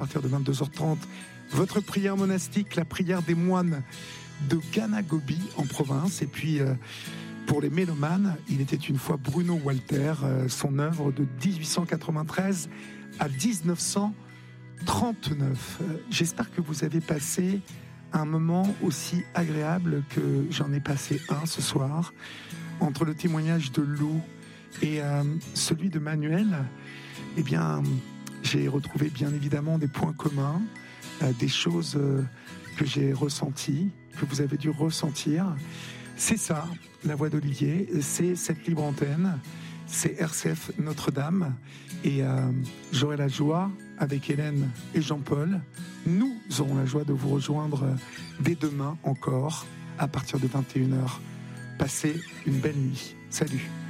partir de 22h30, votre prière monastique, la prière des moines de Ganagobi en province. Et puis, pour les mélomanes, il était une fois Bruno Walter, son œuvre de 1893 à 1939. J'espère que vous avez passé un moment aussi agréable que j'en ai passé un ce soir, entre le témoignage de Lou et celui de Manuel. Eh bien, j'ai retrouvé bien évidemment des points communs, des choses que j'ai ressenties, que vous avez dû ressentir. C'est ça, la voix d'Olivier, c'est cette libre antenne, c'est RCF Notre-Dame. Et j'aurai la joie, avec Hélène et Jean-Paul, nous aurons la joie de vous rejoindre dès demain encore, à partir de 21h. Passez une belle nuit. Salut.